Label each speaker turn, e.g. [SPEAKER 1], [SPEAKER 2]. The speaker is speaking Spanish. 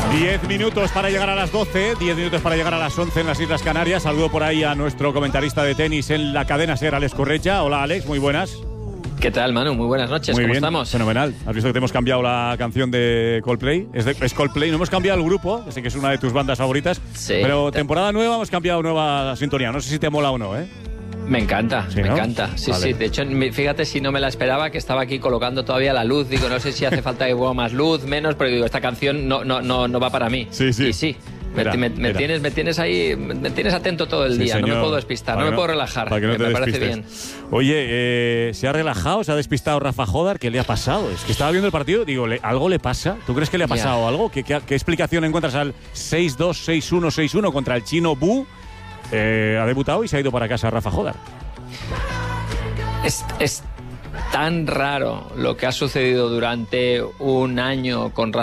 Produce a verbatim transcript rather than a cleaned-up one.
[SPEAKER 1] Diez minutos para llegar a las doce, diez minutos para llegar a las once en las Islas Canarias. Saludo por ahí a nuestro comentarista de tenis en la cadena SER, Alex Correcha. Hola, Alex, muy buenas.
[SPEAKER 2] ¿Qué tal, Manu? Muy buenas noches,
[SPEAKER 1] muy
[SPEAKER 2] ¿cómo
[SPEAKER 1] bien,
[SPEAKER 2] estamos?
[SPEAKER 1] Fenomenal. Has visto que te hemos cambiado la canción de Coldplay. Es, de, es Coldplay, no hemos cambiado el grupo, que sé que es una de tus bandas favoritas.
[SPEAKER 2] Sí.
[SPEAKER 1] Pero temporada nueva hemos cambiado nueva sintonía. No sé si te mola o no, ¿eh?
[SPEAKER 2] Me encanta,
[SPEAKER 1] ¿Sí,
[SPEAKER 2] me
[SPEAKER 1] no?
[SPEAKER 2] encanta. Sí,
[SPEAKER 1] Vale.
[SPEAKER 2] sí. De hecho, fíjate si no me la esperaba, que estaba aquí colocando todavía la luz. Digo, no sé si hace falta que ponga más luz, menos, pero digo, esta canción no, no, no, no va para mí.
[SPEAKER 1] Sí, sí.
[SPEAKER 2] Y sí. Me,
[SPEAKER 1] Mira,
[SPEAKER 2] me, me
[SPEAKER 1] mira.
[SPEAKER 2] tienes, me tienes ahí, me tienes atento todo el
[SPEAKER 1] Sí,
[SPEAKER 2] día.
[SPEAKER 1] señor.
[SPEAKER 2] No me puedo despistar,
[SPEAKER 1] Para
[SPEAKER 2] no
[SPEAKER 1] que
[SPEAKER 2] me puedo relajar.
[SPEAKER 1] Para que no te
[SPEAKER 2] me parece
[SPEAKER 1] despistes.
[SPEAKER 2] bien.
[SPEAKER 1] Oye, eh, ¿se ha relajado? ¿Se ha despistado Rafa Jódar? ¿Qué le ha pasado? Es que estaba viendo el partido, digo, ¿le, ¿algo le pasa? ¿Tú crees que le ha pasado
[SPEAKER 2] Ya.
[SPEAKER 1] algo? ¿Qué, qué, qué explicación encuentras al seis dos, seis uno, seis uno contra el chino Bu? Eh, ha debutado y se ha ido para casa Rafa Jódar.
[SPEAKER 2] Es, es tan raro lo que ha sucedido durante un año con Rafa